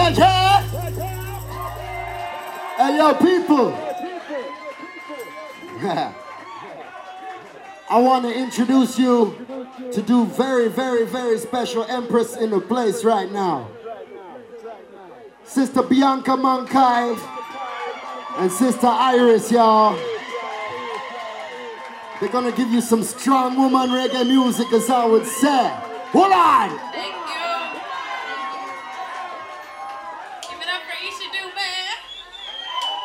Check it! Hey, yo, people! I want to introduce you to do very, very, very special Empress in the place right now. Sister Bianca Mankai and Sister Iris, y'all. They're gonna give you some strong woman reggae music, as I would say. Hold on!